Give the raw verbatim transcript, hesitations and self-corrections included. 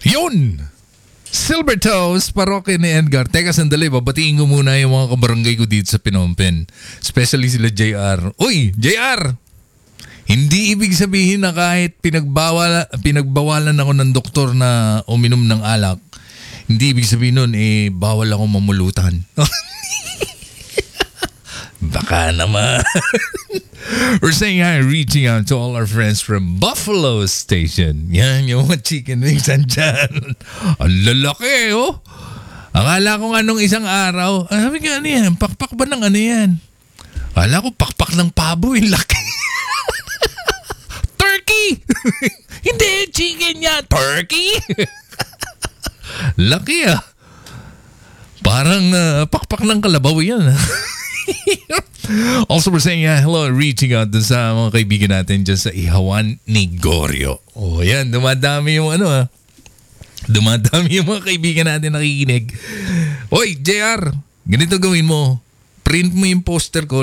Yun! Silver Toes, parokya ni Edgar. Teka, sandali, babatiin ko muna yung mga kabarangay ko dito sa Phnom Penh. Especially sila J R. Uy, J R! Hindi ibig sabihin na kahit pinagbawala, pinagbawalan ako ng doktor na uminom ng alak, hindi ibig sabihin nun, eh, bawal ako mamulutan. Baka naman. We're saying hi, reaching out to all our friends from Buffalo Station. Yan, yung mga chicken wings andyan. Ang lalaki, oh. Akala ko nga nung isang araw, ah, sabi ka, ano yan? Pakpak ba ng ano yan? Akala ko pakpak ng pabo, yung laki. Turkey! Hindi, chicken yan. Turkey! Laki ah. Parang uh, pakpak ng kalabaw yan. Also, we're saying uh, hello, reaching out dun sa mga kaibigan natin dyan sa Ihawan Nigorio. Oh, yan. Dumadami yung ano ah. Dumadami yung mga kaibigan natin nakikinig. Oy, J R, ganito gawin mo. Print mo yung poster ko.